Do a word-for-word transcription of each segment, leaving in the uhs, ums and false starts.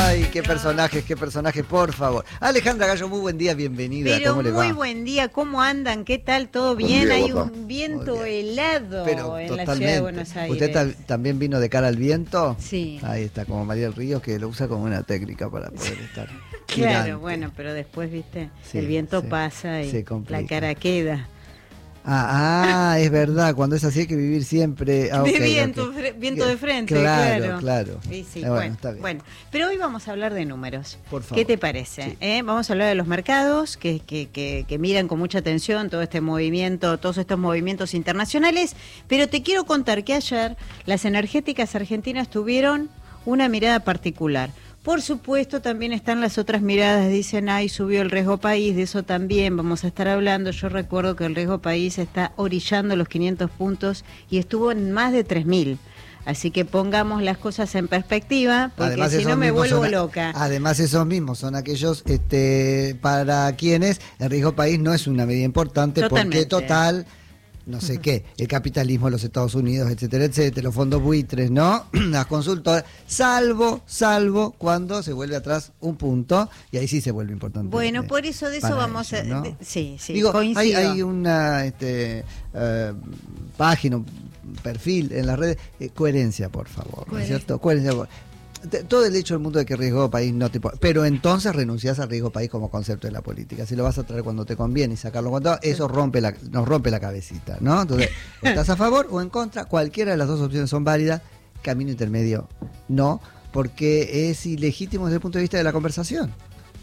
Ay, qué personajes, qué personajes, por favor. Alejandra Gallo, muy buen día, bienvenida. Pero ¿Cómo le va? muy buen día, ¿cómo andan? ¿Qué tal? ¿Todo bien? Día, Hay guapa. un viento helado Pero en totalmente. la ciudad de Buenos Aires. ¿Usted tal- también vino de cara al viento? Sí. Ahí está, como María Ríos, que lo usa como una técnica para poder estar. Claro, girante. bueno, pero después, viste, Sí, el viento sí, pasa y se complica. la cara queda. Ah, ah, es verdad, cuando es así hay que vivir siempre. Ah, de ok, viento, ok. fre- viento de frente, Claro, claro. claro. Sí, sí, Eh, bueno, bueno, está bien. bueno. Pero hoy vamos a hablar de números. Por favor. ¿Qué te parece? Sí. ¿Eh? Vamos a hablar de los mercados que, que, que, que miran con mucha atención todo este movimiento, todos estos movimientos internacionales. Pero te quiero contar que ayer las energéticas argentinas tuvieron una mirada particular. Por supuesto, también están las otras miradas, dicen, ay, subió el riesgo país, de eso también vamos a estar hablando. Yo recuerdo que el riesgo país está orillando los quinientos puntos y estuvo en más de tres mil. Así que pongamos las cosas en perspectiva, porque Además, si esos no me mismos vuelvo son- loca. Además, esos mismos son aquellos este, para quienes el riesgo país no es una medida importante, Totalmente. porque total, no sé qué, el capitalismo de los Estados Unidos, etcétera, etcétera, los fondos buitres, ¿no? Las consultoras, salvo, salvo cuando se vuelve atrás un punto, y ahí sí se vuelve importante. Bueno, eh, por eso de eso para vamos ellos, a... ¿no? de- sí, sí, Digo, hay, coincido. hay una este, eh, página, un perfil en las redes, eh, coherencia, por favor, ¿no es cierto? Coherencia, por Te- todo el hecho del mundo de que riesgo país no te po- pero entonces renunciás al riesgo país como concepto de la política. Si lo vas a traer cuando te conviene y sacarlo cuando eso rompe la, nos rompe la cabecita, ¿no? Entonces, o estás a favor o en contra, cualquiera de las dos opciones son válidas, camino intermedio no, porque es ilegítimo desde el punto de vista de la conversación.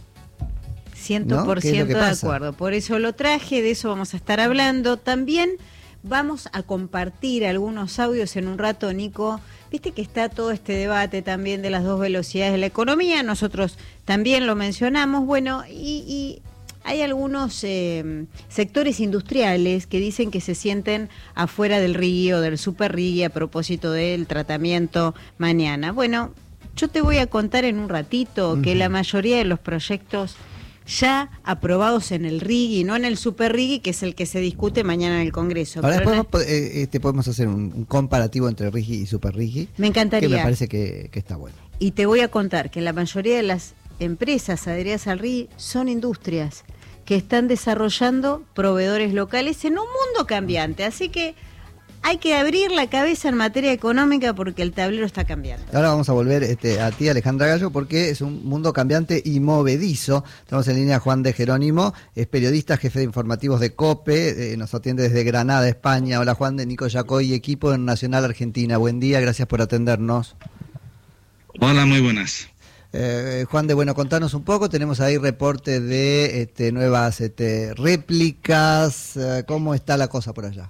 Ciento por ¿No? ¿Qué es lo ciento que de pasa? acuerdo. Por eso lo traje, de eso vamos a estar hablando. También vamos a compartir algunos audios en un rato, Nico. Viste que está todo este debate también de las dos velocidades de la economía. Nosotros también lo mencionamos. Bueno, y, y hay algunos eh, sectores industriales que dicen que se sienten afuera del R I G I o del Super R I G I a propósito del tratamiento mañana. Bueno, yo te voy a contar en un ratito que Ujú. la mayoría de los proyectos ya aprobados en el R I G I, no en el Super R I G I, que es el que se discute mañana en el Congreso. Ahora Pero después na- eh, este, podemos hacer un, un comparativo entre R I G I y Super R I G I, me encantaría. que me parece que, que está bueno. Y te voy a contar que la mayoría de las empresas adheridas al R I G I son industrias que están desarrollando proveedores locales en un mundo cambiante. Así que hay que abrir la cabeza en materia económica porque el tablero está cambiando. Ahora vamos a volver este, a ti, Alejandra Gallo, porque es un mundo cambiante y movedizo. Estamos en línea Juan de Jerónimo, es periodista, jefe de informativos de COPE, eh, nos atiende desde Granada, España. Hola Juan, de Nico Yacoy, equipo en Nacional Argentina. Buen día, gracias por atendernos. Hola, muy buenas. Eh, Juan de, bueno, contanos un poco, tenemos ahí reporte de este, nuevas este, réplicas, eh, ¿cómo está la cosa por allá?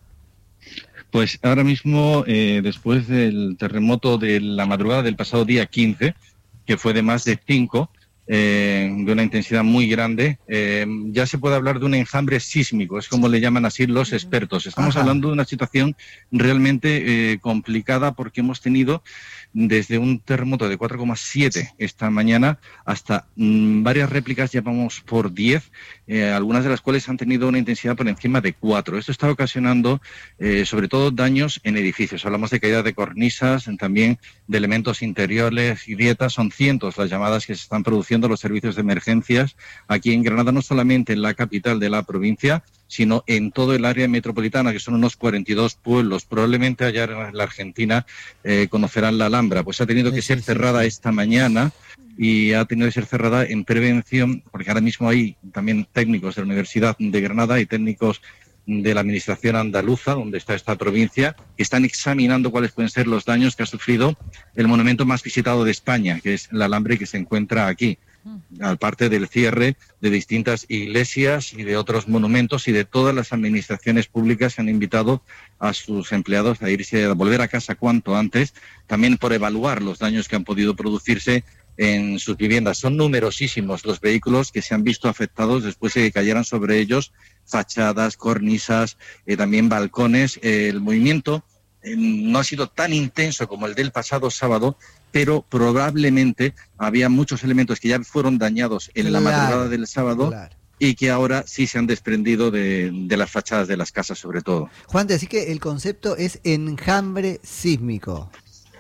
Pues ahora mismo, eh, después del terremoto de la madrugada del pasado día quince, que fue de más de cinco, eh, de una intensidad muy grande, eh, ya se puede hablar de un enjambre sísmico, es como le llaman así los expertos. Estamos Ajá. hablando de una situación realmente eh, complicada porque hemos tenido desde un terremoto de cuatro coma siete esta mañana hasta mmm, varias réplicas, ya vamos por diez, eh, algunas de las cuales han tenido una intensidad por encima de cuatro. Esto está ocasionando eh, sobre todo daños en edificios. Hablamos de caída de cornisas, también de elementos interiores y grietas. Son cientos las llamadas que se están produciendo a los servicios de emergencias aquí en Granada, no solamente en la capital de la provincia, sino en todo el área metropolitana, que son unos cuarenta y dos pueblos. Probablemente allá en la Argentina eh, conocerán la Alhambra. Pues ha tenido que ser cerrada esta mañana y ha tenido que ser cerrada en prevención, porque ahora mismo hay también técnicos de la Universidad de Granada y técnicos de la Administración Andaluza, donde está esta provincia, que están examinando cuáles pueden ser los daños que ha sufrido el monumento más visitado de España, que es la Alhambra, que se encuentra aquí. Aparte del cierre de distintas iglesias y de otros monumentos, y de todas las administraciones públicas que han invitado a sus empleados a irse, a volver a casa cuanto antes, también por evaluar los daños que han podido producirse en sus viviendas. Son numerosísimos los vehículos que se han visto afectados después de que cayeran sobre ellos fachadas, cornisas, eh, también balcones. Eh, el movimiento eh, no ha sido tan intenso como el del pasado sábado, pero probablemente había muchos elementos que ya fueron dañados en Claro, la madrugada del sábado, claro. y que ahora sí se han desprendido de, de las fachadas de las casas, sobre todo. Juan, te decís que el concepto es enjambre sísmico.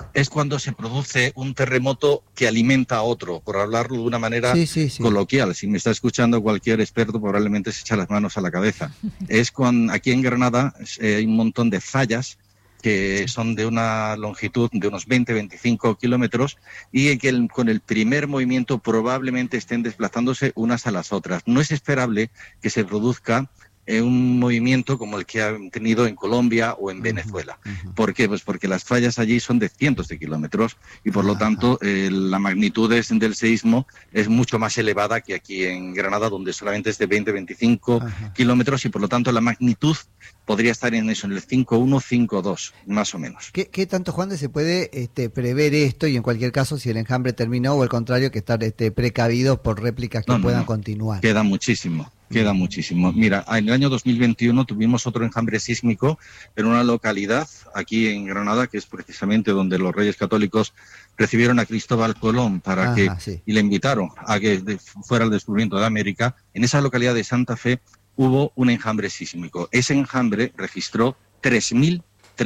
es cuando se produce un terremoto que alimenta a otro, por hablarlo de una manera sí, sí, sí. coloquial. Si me está escuchando cualquier experto, probablemente se echa las manos a la cabeza. Es cuando aquí en Granada eh, hay un montón de fallas que son de una longitud de unos veinte a veinticinco kilómetros y que el, con el primer movimiento probablemente estén desplazándose unas a las otras. No es esperable que se produzca eh, un movimiento como el que han tenido en Colombia o en Venezuela. Uh-huh. ¿Por qué? Pues porque las fallas allí son de cientos de kilómetros y por lo tanto eh, la magnitud del seísmo es mucho más elevada que aquí en Granada, donde solamente es de veinte a veinticinco uh-huh. kilómetros y por lo tanto la magnitud podría estar en eso, en el cinco uno, cinco dos, más o menos. ¿Qué, qué tanto, Juan, de se puede este, prever esto y en cualquier caso si el enjambre terminó o al contrario que estar este, precavidos por réplicas que no, puedan no, no. continuar? Queda muchísimo. Queda muchísimo. Mira, en el año dos mil veintiuno tuvimos otro enjambre sísmico en una localidad aquí en Granada, que es precisamente donde los Reyes Católicos recibieron a Cristóbal Colón para Ajá, que sí. y le invitaron a que fuera el descubrimiento de América. En esa localidad de Santa Fe hubo un enjambre sísmico. Ese enjambre registró tres mil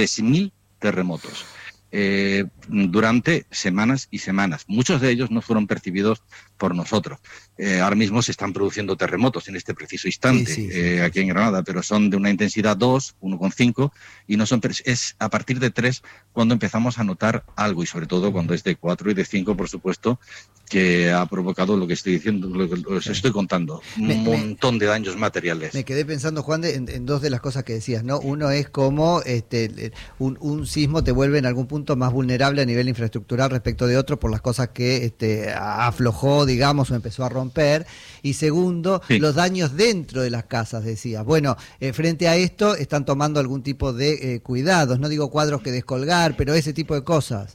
terremotos. Eh, durante semanas y semanas. Muchos de ellos no fueron percibidos por nosotros. Eh, ahora mismo se están produciendo terremotos en este preciso instante sí, sí, sí, eh, aquí en Granada, pero son de una intensidad dos, uno coma cinco y no son es a partir de tres cuando empezamos a notar algo y sobre todo cuando es de cuatro y de cinco, por supuesto, que ha provocado lo que estoy diciendo, lo que os estoy contando, un me, montón me, de daños materiales. Me quedé pensando, Juan, de, en, en dos de las cosas que decías, ¿no? Uno es cómo este, un, un sismo te vuelve en algún punto más vulnerable a nivel infraestructural respecto de otro por las cosas que este, aflojó, digamos, o empezó a romper. Y segundo, sí. los daños dentro de las casas, decías. Bueno, eh, frente a esto están tomando algún tipo de eh, cuidados, no digo cuadros que descolgar, pero ese tipo de cosas.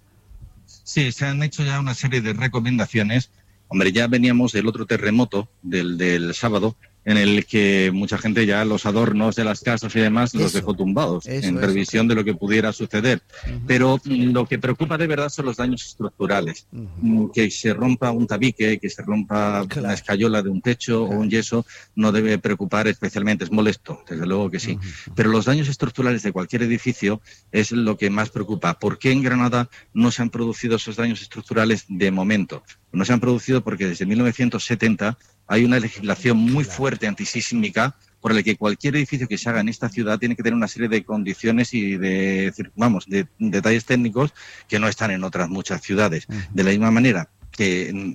Sí, se han hecho ya una serie de recomendaciones. Hombre, ya veníamos del otro terremoto, del, del sábado, en el que mucha gente ya los adornos de las casas y demás eso, los dejó tumbados, eso, en previsión eso, de lo que pudiera suceder. Uh-huh. Pero lo que preocupa de verdad son los daños estructurales. Uh-huh. Que se rompa un tabique, que se rompa claro. una escayola de un techo claro. o un yeso, no debe preocupar especialmente, es molesto, desde luego que sí. Uh-huh. Pero los daños estructurales de cualquier edificio es lo que más preocupa. ¿Por qué en Granada no se han producido esos daños estructurales de momento? No se han producido porque desde mil novecientos setenta hay una legislación muy fuerte antisísmica por la que cualquier edificio que se haga en esta ciudad tiene que tener una serie de condiciones y de, vamos, de detalles técnicos que no están en otras muchas ciudades. Uh-huh. De la misma manera que